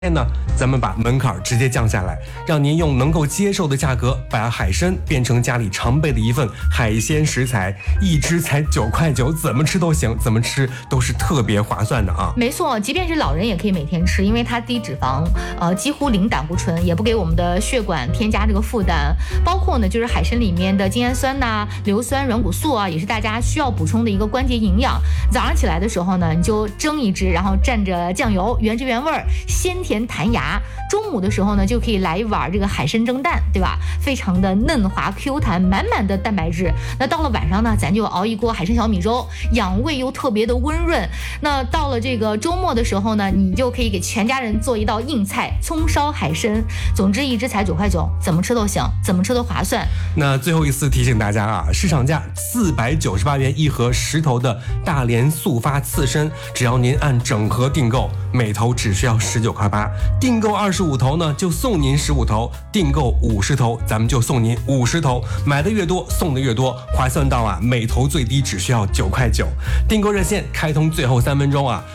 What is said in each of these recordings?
呢，咱们把门槛直接降下来，让您用能够接受的价格把海参变成家里常备的一份海鲜食材，一只才9块9，怎么吃都行，怎么吃都是特别划算的啊！ 没错，即便是老人也可以每天吃，因为它低脂肪，几乎零胆固醇，也不给我们的血管添加这个负担。包括呢，就是海参里面的精氨酸呐、硫酸、软骨素啊，也是大家需要补充的一个关节营养。早上起来的时候呢，你就蒸一只，然后蘸着酱油，原汁原味，鲜甜弹牙。中午的时候呢，就可以来一碗这个海参蒸蛋，对吧？非常的嫩滑 Q 弹，满满的蛋白质。那到了晚上呢，咱就熬一锅海参小米粥，养胃又特别的温润。那到了这个周末的时候呢，你就可以给全家人做一道硬菜，葱烧海参。总之，一只才9块9，怎么吃都行，怎么吃都划算。 那最后一次提醒大家啊，市场价498元一盒10头的大连速发刺身，只要您按整盒订购，每头只需要19块8。订购25头呢，就送您15头；订购50头，咱们就送您50头。买的越多，送的越多，划算到啊，每头最低只需要9块9。订购热线开通最后3分钟啊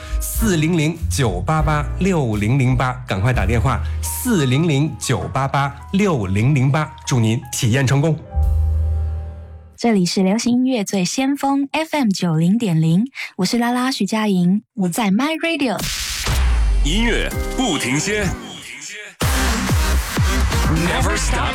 ，400-988-6008，赶快打电话400-988-6008，祝您体验成功。 这里是流行音乐最先锋 FM90.0，我是拉拉徐佳莹，我在 My Radio。 音乐不停歇 ，Never Stop